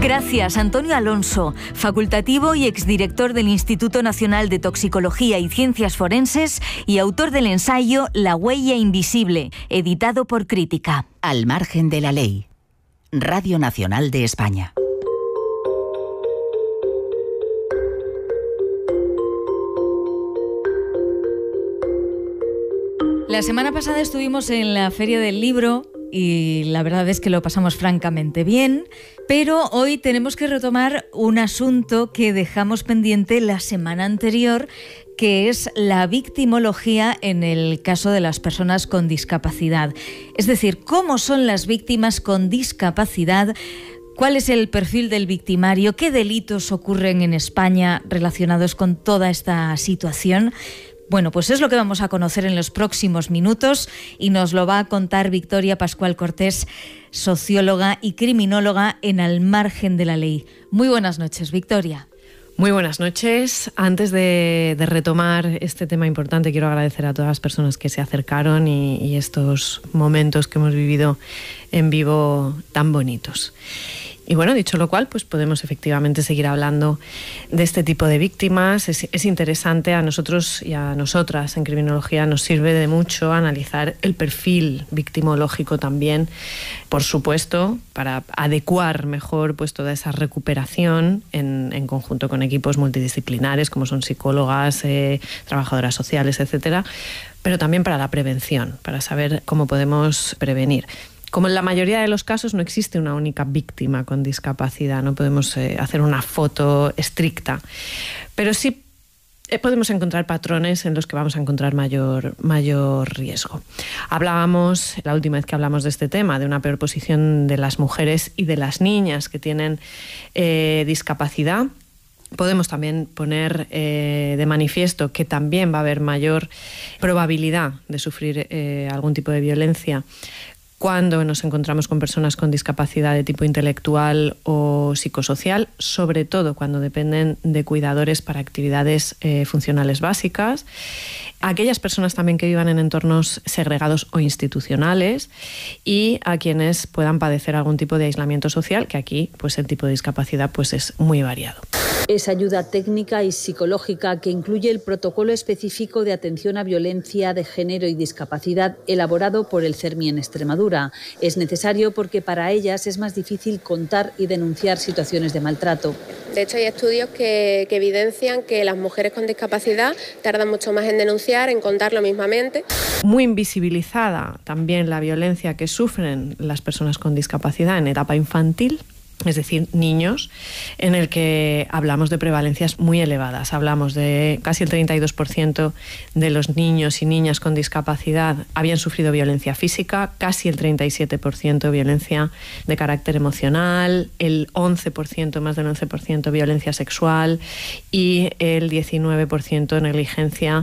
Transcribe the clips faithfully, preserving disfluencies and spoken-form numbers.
Gracias, Antonio Alonso, facultativo y exdirector del Instituto Nacional de Toxicología y Ciencias Forenses y autor del ensayo La huella invisible, editado por Crítica. Al margen de la ley. Radio Nacional de España. La semana pasada estuvimos en la Feria del Libro y la verdad es que lo pasamos francamente bien, pero hoy tenemos que retomar un asunto que dejamos pendiente la semana anterior, que es la victimología en el caso de las personas con discapacidad. Es decir, cómo son las víctimas con discapacidad, cuál es el perfil del victimario, qué delitos ocurren en España relacionados con toda esta situación. Bueno, pues es lo que vamos a conocer en los próximos minutos y nos lo va a contar Victoria Pascual Cortés, socióloga y criminóloga en Al margen de la ley. Muy buenas noches, Victoria. Muy buenas noches. Antes de, de retomar este tema importante, quiero agradecer a todas las personas que se acercaron y, y estos momentos que hemos vivido en vivo tan bonitos. Y bueno, dicho lo cual, pues podemos efectivamente seguir hablando de este tipo de víctimas. Es, es interesante, a nosotros y a nosotras en criminología nos sirve de mucho analizar el perfil victimológico también, por supuesto, para adecuar mejor pues toda esa recuperación en, en conjunto con equipos multidisciplinares como son psicólogas, eh, trabajadoras sociales, etcétera, pero también para la prevención, para saber cómo podemos prevenir. Como en la mayoría de los casos no existe una única víctima con discapacidad, no podemos eh, hacer una foto estricta, pero sí eh, podemos encontrar patrones en los que vamos a encontrar mayor, mayor riesgo. Hablábamos, la última vez que hablamos de este tema, de una peor posición de las mujeres y de las niñas que tienen eh, discapacidad. Podemos también poner eh, de manifiesto que también va a haber mayor probabilidad de sufrir eh, algún tipo de violencia cuando nos encontramos con personas con discapacidad de tipo intelectual o psicosocial, sobre todo cuando dependen de cuidadores para actividades eh, funcionales básicas. Aquellas personas también que vivan en entornos segregados o institucionales y a quienes puedan padecer algún tipo de aislamiento social, que aquí pues el tipo de discapacidad pues es muy variado. Es ayuda técnica y psicológica que incluye el protocolo específico de atención a violencia de género y discapacidad elaborado por el CERMI en Extremadura. Es necesario porque para ellas es más difícil contar y denunciar situaciones de maltrato. De hecho, hay estudios que, que evidencian que las mujeres con discapacidad tardan mucho más en denunciar, en contarlo mismamente. Muy invisibilizada también la violencia que sufren las personas con discapacidad en etapa infantil, es decir, niños, en el que hablamos de prevalencias muy elevadas. Hablamos de casi el treinta y dos por ciento de los niños y niñas con discapacidad habían sufrido violencia física, casi el treinta y siete por ciento violencia de carácter emocional, el once por ciento, más del once por ciento violencia sexual y el diecinueve por ciento negligencia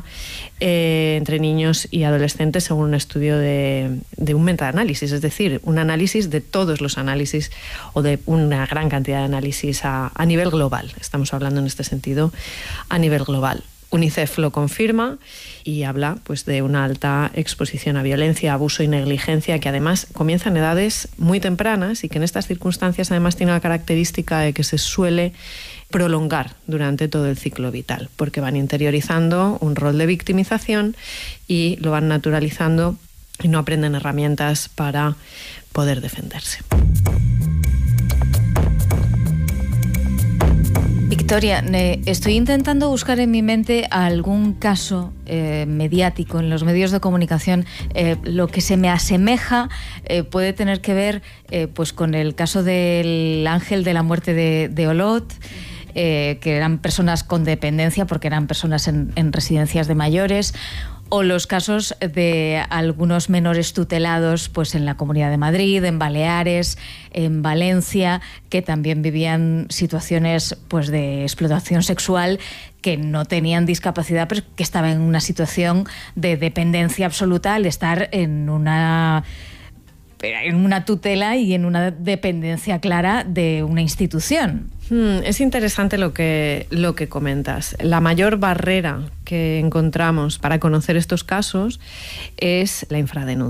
eh, entre niños y adolescentes, según un estudio de, de un metaanálisis, es decir, un análisis de todos los análisis o de un una gran cantidad de análisis a, a nivel global. Estamos hablando en este sentido a nivel global. UNICEF lo confirma y habla pues, de una alta exposición a violencia, abuso y negligencia que además comienza en edades muy tempranas y que en estas circunstancias además tiene la característica de que se suele prolongar durante todo el ciclo vital, porque van interiorizando un rol de victimización y lo van naturalizando y no aprenden herramientas para poder defenderse. Victoria, eh, estoy intentando buscar en mi mente algún caso eh, mediático en los medios de comunicación. Eh, lo que se me asemeja eh, puede tener que ver eh, pues con el caso del ángel de la muerte de, de Olot, eh, que eran personas con dependencia porque eran personas en, en residencias de mayores, o los casos de algunos menores tutelados pues en la Comunidad de Madrid, en Baleares, en Valencia, que también vivían situaciones pues de explotación sexual, que no tenían discapacidad, pero que estaban en una situación de dependencia absoluta al estar en una en una tutela y en una dependencia clara de una institución. Hmm, es interesante lo que, lo que comentas. La mayor barrera que encontramos para conocer estos casos es la infradenuncia.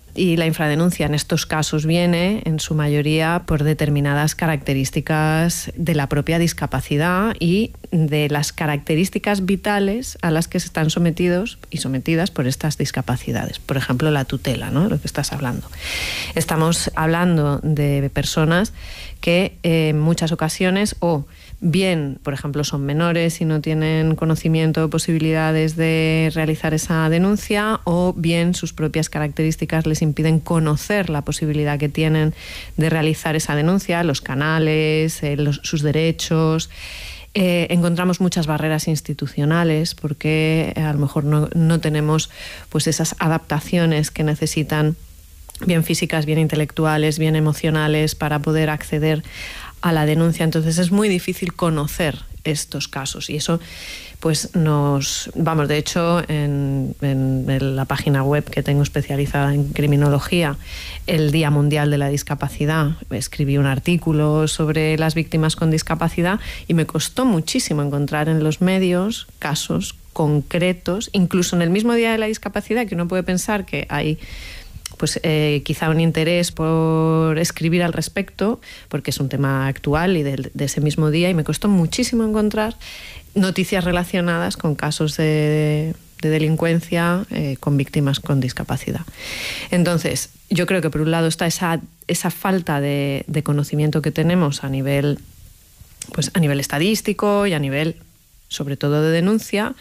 Y la infradenuncia en estos casos viene, en su mayoría, por determinadas características de la propia discapacidad y de las características vitales a las que se están sometidos y sometidas por estas discapacidades. Por ejemplo, la tutela, ¿no? Lo que estás hablando. Estamos hablando de personas que en muchas ocasiones o bien, por ejemplo, son menores y no tienen conocimiento o posibilidades de realizar esa denuncia, o bien sus propias características les impiden conocer la posibilidad que tienen de realizar esa denuncia, los canales, eh, los, sus derechos. Eh, encontramos muchas barreras institucionales porque eh, a lo mejor no, no tenemos pues esas adaptaciones que necesitan, bien físicas, bien intelectuales, bien emocionales, para poder acceder a la denuncia. Entonces es muy difícil conocer estos casos y eso pues nos... Vamos, de hecho, en, en, en la página web que tengo especializada en criminología, el Día Mundial de la Discapacidad, escribí un artículo sobre las víctimas con discapacidad y me costó muchísimo encontrar en los medios casos concretos, incluso en el mismo Día de la Discapacidad, que uno puede pensar que hay pues eh, quizá un interés por escribir al respecto, porque es un tema actual y de, de ese mismo día, y me costó muchísimo encontrar noticias relacionadas con casos de, de delincuencia eh, con víctimas con discapacidad. Entonces, yo creo que por un lado está esa, esa falta de, de conocimiento que tenemos a nivel, pues, a nivel estadístico y a nivel, sobre todo, de denuncia,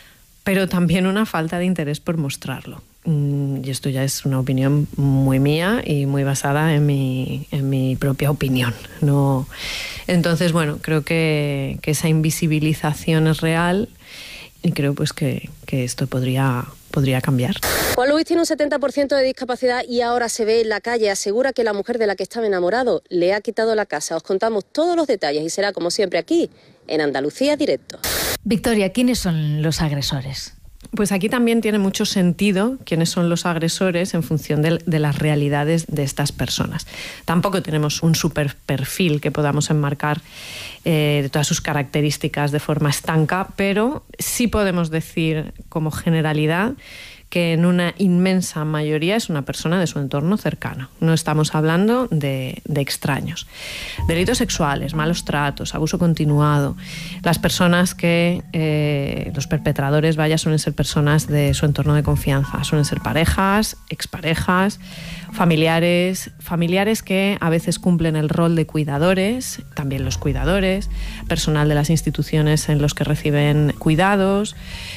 pero también una falta de interés por mostrarlo. Y esto ya es una opinión muy mía y muy basada en mi, en mi propia opinión, ¿no? Entonces, bueno, creo que, que esa invisibilización es real y creo pues que, que esto podría, podría cambiar. Juan Luis tiene un setenta por ciento de discapacidad y ahora se ve en la calle. Asegura que la mujer de la que estaba enamorado le ha quitado la casa. Os contamos todos los detalles y será como siempre aquí, en Andalucía Directo. Victoria, ¿quiénes son los agresores? Pues aquí también tiene mucho sentido quiénes son los agresores en función de, de las realidades de estas personas. Tampoco tenemos un super perfil que podamos enmarcar eh, de todas sus características de forma estanca, pero sí podemos decir como generalidad que en una inmensa mayoría es una persona de su entorno cercano. No estamos hablando de, de extraños. Delitos sexuales, malos tratos, abuso continuado. Las personas que, eh, los perpetradores, vaya, suelen ser personas de su entorno de confianza. Suelen ser parejas, exparejas, familiares, familiares que a veces cumplen el rol de cuidadores, también los cuidadores, personal de las instituciones en los que reciben cuidados,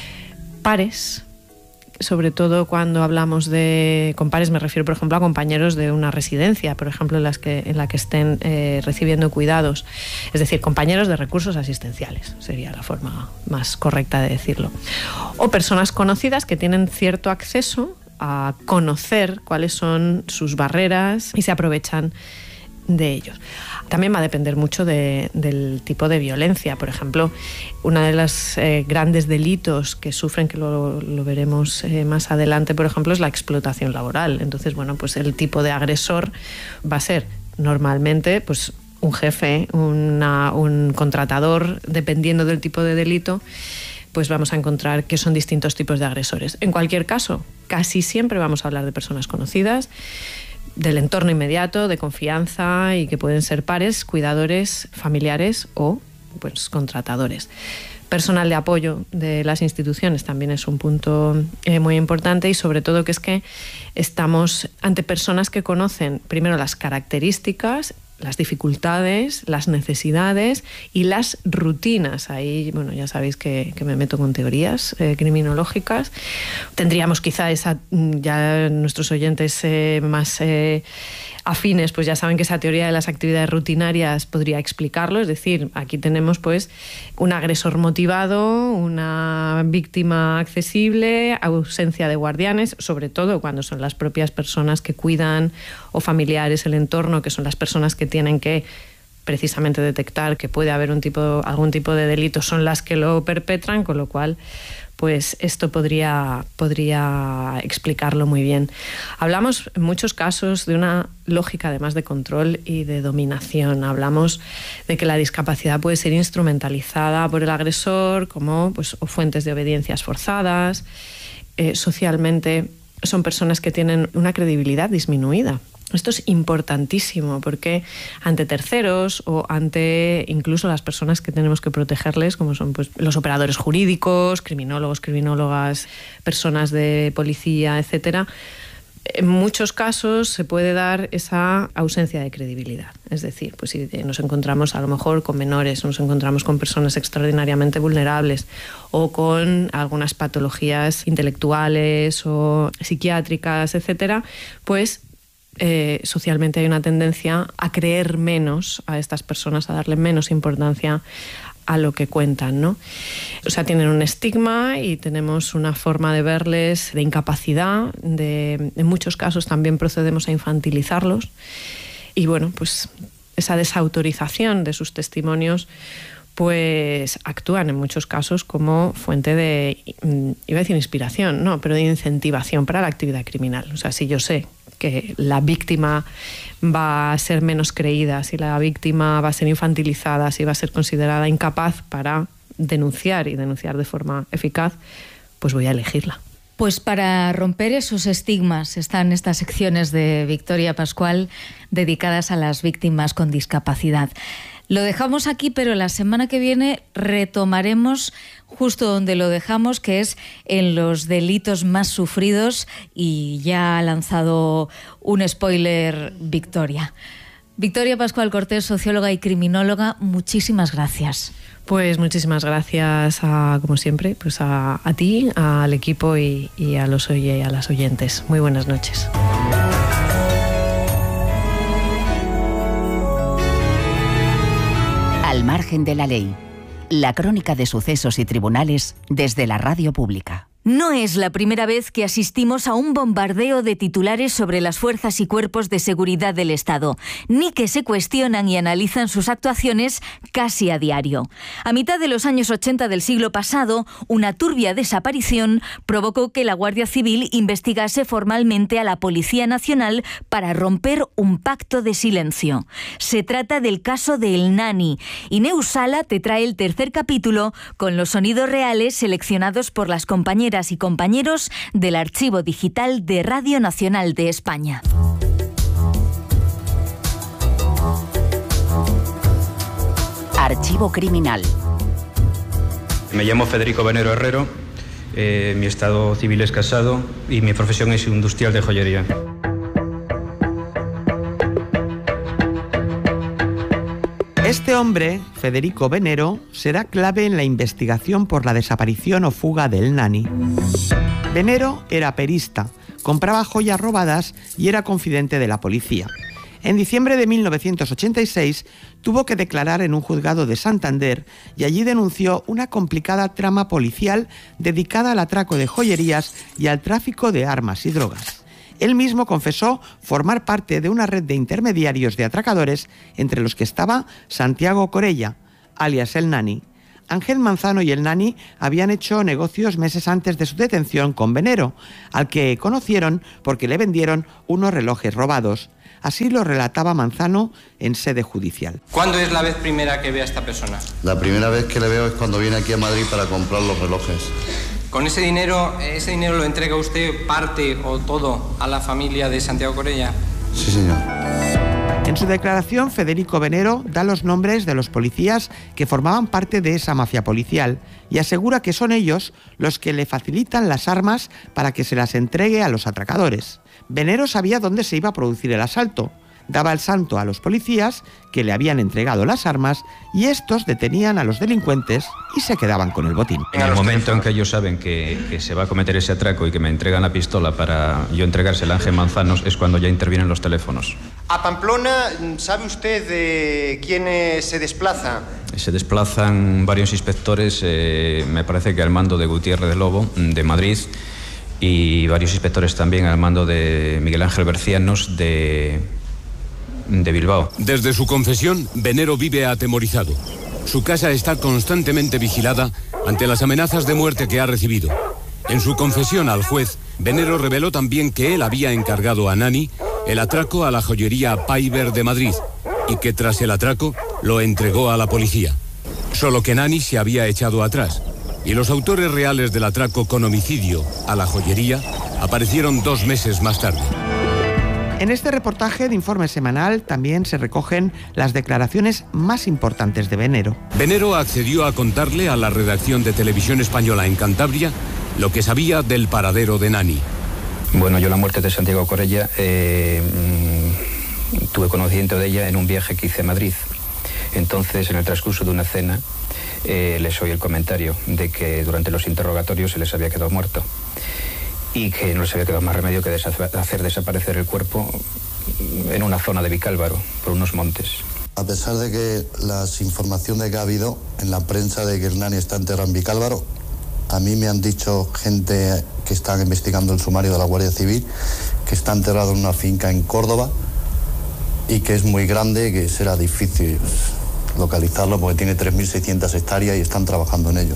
pares. Sobre todo cuando hablamos de... Con pares me refiero, por ejemplo, a compañeros de una residencia, por ejemplo, en, las que, en la que estén eh, recibiendo cuidados. Es decir, compañeros de recursos asistenciales, sería la forma más correcta de decirlo. O personas conocidas que tienen cierto acceso a conocer cuáles son sus barreras y se aprovechan de ellos. También va a depender mucho de, del tipo de violencia. Por ejemplo, uno de los eh, grandes delitos que sufren, que lo, lo veremos eh, más adelante, por ejemplo, es la explotación laboral. Entonces, bueno, pues el tipo de agresor va a ser normalmente pues, un jefe, una, un contratador, dependiendo del tipo de delito, pues vamos a encontrar que son distintos tipos de agresores. En cualquier caso, casi siempre vamos a hablar de personas conocidas, del entorno inmediato, de confianza, y que pueden ser pares, cuidadores, familiares o pues, contratadores. Personal de apoyo de las instituciones también es un punto eh, muy importante, y sobre todo que es que estamos ante personas que conocen primero las características, las dificultades, las necesidades y las rutinas. Ahí, bueno, ya sabéis que, que me meto con teorías eh, criminológicas. Tendríamos quizá esa, ya nuestros oyentes eh, más eh, afines, pues ya saben que esa teoría de las actividades rutinarias podría explicarlo. Es decir, aquí tenemos pues un agresor motivado, una víctima accesible, ausencia de guardianes, sobre todo cuando son las propias personas que cuidan o familiares, el entorno, que son las personas que tienen que precisamente detectar que puede haber un tipo, algún tipo de delito, son las que lo perpetran, con lo cual pues esto podría, podría explicarlo muy bien. Hablamos en muchos casos de una lógica además de control y de dominación. Hablamos de que la discapacidad puede ser instrumentalizada por el agresor como pues, o fuentes de obediencias forzadas, eh, socialmente son personas que tienen una credibilidad disminuida. Esto es importantísimo porque ante terceros o ante incluso las personas que tenemos que protegerles, como son pues, los operadores jurídicos, criminólogos, criminólogas, personas de policía, etcétera, en muchos casos se puede dar esa ausencia de credibilidad. Es decir, pues si nos encontramos a lo mejor con menores, nos encontramos con personas extraordinariamente vulnerables o con algunas patologías intelectuales o psiquiátricas, etcétera, pues eh, socialmente hay una tendencia a creer menos a estas personas, a darle menos importancia a lo que cuentan, ¿no? O sea, tienen un estigma y tenemos una forma de verles de incapacidad, de, en muchos casos también procedemos a infantilizarlos y bueno, pues esa desautorización de sus testimonios pues actúan en muchos casos como fuente de, iba a decir inspiración, no, pero de incentivación para la actividad criminal. O sea, si yo sé que la víctima va a ser menos creída, si la víctima va a ser infantilizada, si va a ser considerada incapaz para denunciar y denunciar de forma eficaz, pues voy a elegirla. Pues para romper esos estigmas están estas secciones de Victoria Pascual dedicadas a las víctimas con discapacidad. Lo dejamos aquí, pero la semana que viene retomaremos justo donde lo dejamos, que es en los delitos más sufridos, y ya ha lanzado un spoiler Victoria. Victoria Pascual Cortés, socióloga y criminóloga, muchísimas gracias. Pues muchísimas gracias, a, como siempre, pues a, a ti, al equipo y, y a los y a las oyentes. Muy buenas noches. Al margen de la ley, la crónica de sucesos y tribunales desde la radio pública. No es la primera vez que asistimos a un bombardeo de titulares sobre las fuerzas y cuerpos de seguridad del Estado, ni que se cuestionan y analizan sus actuaciones casi a diario. A mitad de los años ochenta del siglo pasado, una turbia desaparición provocó que la Guardia Civil investigase formalmente a la Policía Nacional para romper un pacto de silencio. Se trata del caso de El Nani, y Neus Sala te trae el tercer capítulo con los sonidos reales seleccionados por las compañeras y compañeros del Archivo Digital de Radio Nacional de España. Archivo Criminal. Me llamo Federico Venero Herrero, eh, mi estado civil es casado y mi profesión es industrial de joyería. Este hombre, Federico Venero, será clave en la investigación por la desaparición o fuga del Nani. Venero era perista, compraba joyas robadas y era confidente de la policía. En diciembre de mil novecientos ochenta y seis tuvo que declarar en un juzgado de Santander y allí denunció una complicada trama policial dedicada al atraco de joyerías y al tráfico de armas y drogas. Él mismo confesó formar parte de una red de intermediarios de atracadores, entre los que estaba Santiago Corella, alias El Nani. Ángel Manzano y El Nani habían hecho negocios meses antes de su detención con Venero, al que conocieron porque le vendieron unos relojes robados. Así lo relataba Manzano en sede judicial. ¿Cuándo es la vez primera que ve a esta persona? La primera vez que le veo es cuando viene aquí a Madrid para comprar los relojes. ¿Con ese dinero, ese dinero lo entrega usted parte o todo a la familia de Santiago Corella? Sí, señor. En su declaración, Federico Venero da los nombres de los policías que formaban parte de esa mafia policial y asegura que son ellos los que le facilitan las armas para que se las entregue a los atracadores. Venero sabía dónde se iba a producir el asalto. Daba el santo a los policías que le habían entregado las armas y estos detenían a los delincuentes y se quedaban con el botín. En el momento en que ellos saben que, que se va a cometer ese atraco y que me entregan la pistola para yo entregársela a Ángel Manzanos, es cuando ya intervienen los teléfonos. A Pamplona, ¿sabe usted de quiénes se desplaza? Se desplazan varios inspectores, eh, me parece que al mando de Gutiérrez de Lobo, de Madrid, y varios inspectores también al mando de Miguel Ángel Bercianos, de... de Bilbao. Desde su confesión, Venero vive atemorizado. Su casa está constantemente vigilada ante las amenazas de muerte que ha recibido. En su confesión al juez, Venero reveló también que él había encargado a Nani el atraco a la joyería Paiver de Madrid y que tras el atraco lo entregó a la policía. Solo que Nani se había echado atrás y los autores reales del atraco con homicidio a la joyería aparecieron dos meses más tarde. En este reportaje de Informe Semanal también se recogen las declaraciones más importantes de Venero. Venero accedió a contarle a la redacción de Televisión Española en Cantabria lo que sabía del paradero de Nani. Bueno, yo la muerte de Santiago Corella eh, tuve conocimiento de ella en un viaje que hice a Madrid. Entonces, en el transcurso de una cena, eh, les oí el comentario de que durante los interrogatorios se les había quedado muerto y que no les había quedado más remedio que hacer desaparecer el cuerpo en una zona de Vicálvaro, por unos montes. A pesar de que las informaciones que ha habido en la prensa de que el Nani está enterrado en Vicálvaro, a mí me han dicho gente que está investigando el sumario de la Guardia Civil que está enterrado en una finca en Córdoba y que es muy grande y que será difícil localizarlo porque tiene tres mil seiscientas hectáreas y están trabajando en ello.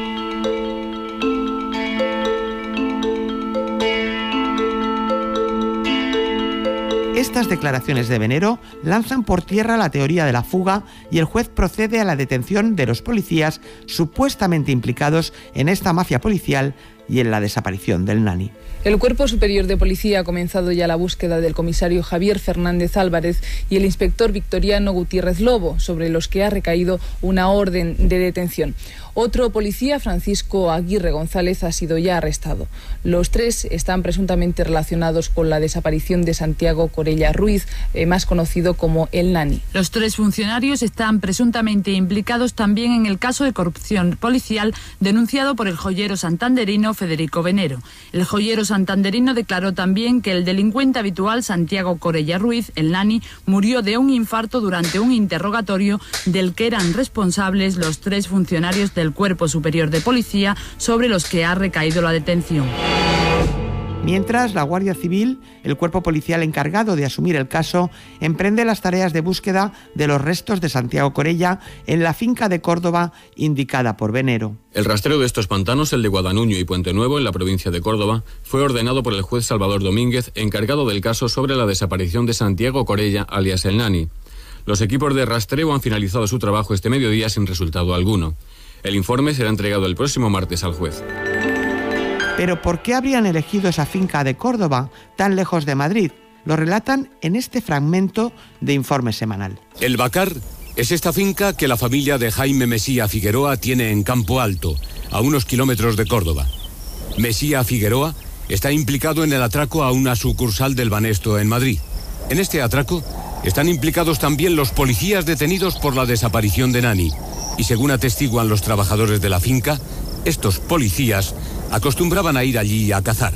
Estas declaraciones de Venero lanzan por tierra la teoría de la fuga y el juez procede a la detención de los policías supuestamente implicados en esta mafia policial y en la desaparición del Nani. El Cuerpo Superior de Policía ha comenzado ya la búsqueda del comisario Javier Fernández Álvarez y el inspector Victoriano Gutiérrez Lobo, sobre los que ha recaído una orden de detención. Otro policía, Francisco Aguirre González, ha sido ya arrestado. Los tres están presuntamente relacionados con la desaparición de Santiago Corella Ruiz, eh, más conocido como el Nani. Los tres funcionarios están presuntamente implicados también en el caso de corrupción policial denunciado por el joyero santanderino Federico Venero. El joyero santanderino declaró también que el delincuente habitual Santiago Corella Ruiz, el Nani, murió de un infarto durante un interrogatorio del que eran responsables los tres funcionarios del Cuerpo Superior de Policía sobre los que ha recaído la detención. Mientras, la Guardia Civil, el cuerpo policial encargado de asumir el caso, emprende las tareas de búsqueda de los restos de Santiago Corella en la finca de Córdoba indicada por Venero. El rastreo de estos pantanos, el de Guadanuño y Puente Nuevo, en la provincia de Córdoba, fue ordenado por el juez Salvador Domínguez, encargado del caso sobre la desaparición de Santiago Corella, alias el Nani. Los equipos de rastreo han finalizado su trabajo este mediodía sin resultado alguno. El informe será entregado el próximo martes al juez. Pero ¿por qué habrían elegido esa finca de Córdoba, tan lejos de Madrid? Lo relatan en este fragmento de Informe Semanal. El Bacar es esta finca que la familia de Jaime Mesía Figueroa tiene en Campo Alto, a unos kilómetros de Córdoba. Mesía Figueroa está implicado en el atraco a una sucursal del Banesto en Madrid. En este atraco están implicados también los policías detenidos por la desaparición de Nani. Y según atestiguan los trabajadores de la finca, estos policías acostumbraban a ir allí a cazar.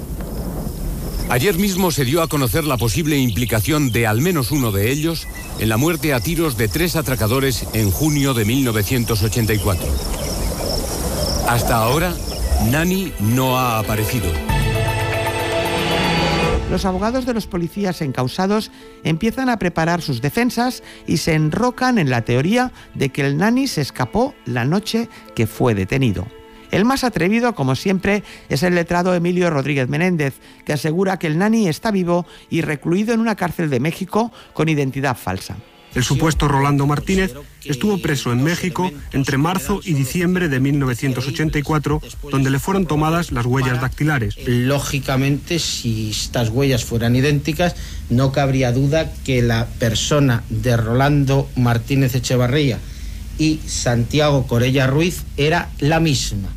Ayer mismo se dio a conocer la posible implicación de al menos uno de ellos en la muerte a tiros de tres atracadores en junio de mil novecientos ochenta y cuatro. Hasta ahora, Nani no ha aparecido. Los abogados de los policías encausados empiezan a preparar sus defensas y se enrocan en la teoría de que el Nani se escapó la noche que fue detenido. El más atrevido, como siempre, es el letrado Emilio Rodríguez Menéndez, que asegura que el Nani está vivo y recluido en una cárcel de México con identidad falsa. El supuesto Rolando Martínez estuvo preso en México entre marzo y diciembre de mil novecientos ochenta y cuatro, donde le fueron tomadas las huellas dactilares. Lógicamente, si estas huellas fueran idénticas, no cabría duda que la persona de Rolando Martínez Echevarría y Santiago Corella Ruiz era la misma.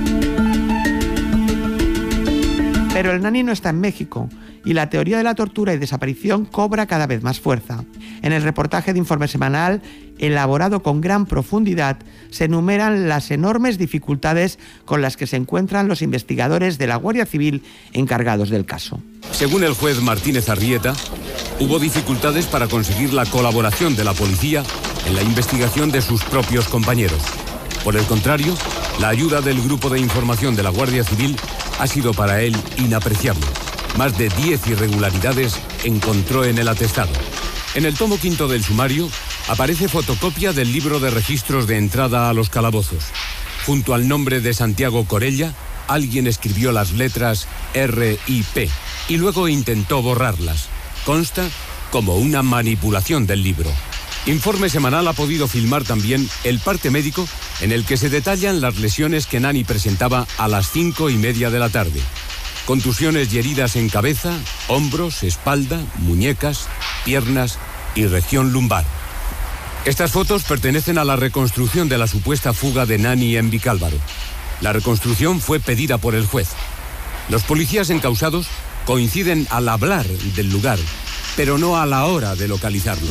Pero el Nani no está en México y la teoría de la tortura y desaparición cobra cada vez más fuerza. En el reportaje de Informe Semanal, elaborado con gran profundidad, se enumeran las enormes dificultades con las que se encuentran los investigadores de la Guardia Civil encargados del caso. Según el juez Martínez Arrieta, hubo dificultades para conseguir la colaboración de la policía en la investigación de sus propios compañeros. Por el contrario, la ayuda del Grupo de Información de la Guardia Civil ha sido para él inapreciable. Más de diez irregularidades encontró en el atestado. En el tomo quinto del sumario aparece fotocopia del libro de registros de entrada a los calabozos. Junto al nombre de Santiago Corella, alguien escribió las letras R y P y luego intentó borrarlas. Consta como una manipulación del libro. Informe Semanal ha podido filmar también el parte médico en el que se detallan las lesiones que Nani presentaba a las cinco y media de la tarde. contusiones y heridas en cabeza, hombros, espalda, muñecas, piernas y región lumbar. Estas fotos pertenecen a la reconstrucción de la supuesta fuga de Nani en Vicálvaro. La reconstrucción fue pedida por el juez. Los policías encausados coinciden al hablar del lugar, pero no a la hora de localizarlo.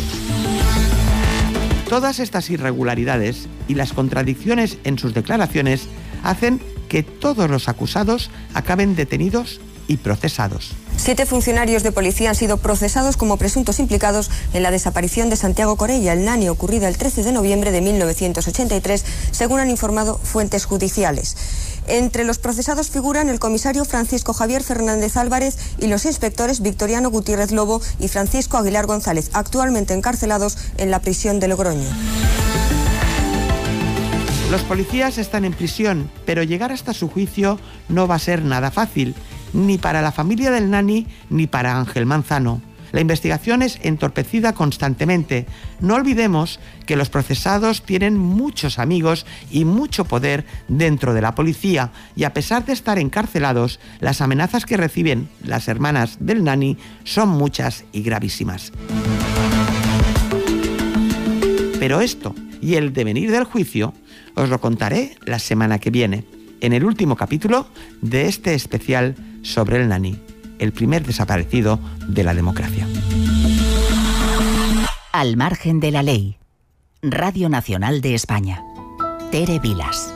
Todas estas irregularidades y las contradicciones en sus declaraciones hacen que todos los acusados acaben detenidos y procesados. Siete funcionarios de policía han sido procesados como presuntos implicados en la desaparición de Santiago Corella, el nani, ocurrida el trece de noviembre de mil novecientos ochenta y tres, según han informado fuentes judiciales. Entre los procesados figuran el comisario Francisco Javier Fernández Álvarez y los inspectores Victoriano Gutiérrez Lobo y Francisco Aguilar González, actualmente encarcelados en la prisión de Logroño. Los policías están en prisión, pero llegar hasta su juicio no va a ser nada fácil, ni para la familia del nani ni para Ángel Manzano. La investigación es entorpecida constantemente. No olvidemos que los procesados tienen muchos amigos y mucho poder dentro de la policía, y a pesar de estar encarcelados, las amenazas que reciben las hermanas del nani son muchas y gravísimas. Pero esto y el devenir del juicio os lo contaré la semana que viene, en el último capítulo de este especial sobre el nani, el primer desaparecido de la democracia. Al margen de la ley. Radio Nacional de España. Tere Vilas.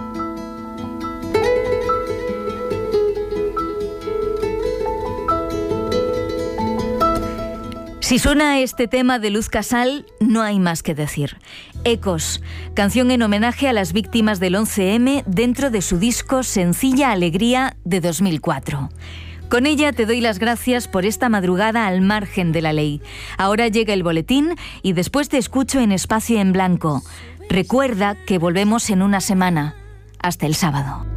Si suena este tema de Luz Casal, no hay más que decir. Ecos, canción en homenaje a las víctimas del once eme dentro de su disco Sencilla Alegría de dos mil cuatro. Con ella te doy las gracias por esta madrugada al margen de la ley. Ahora llega el boletín y después te escucho en Espacio en Blanco. Recuerda que volvemos en una semana. Hasta el sábado.